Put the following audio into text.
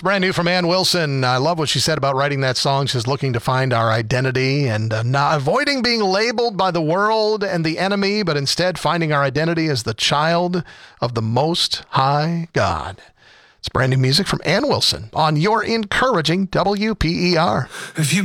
Brand new from Ann Wilson. I love what she said about writing that song. She's looking to find our identity and not avoiding being labeled by the world and the enemy, but instead finding our identity as the child of the Most High God. It's brand new music from Ann Wilson on your encouraging WPER. If you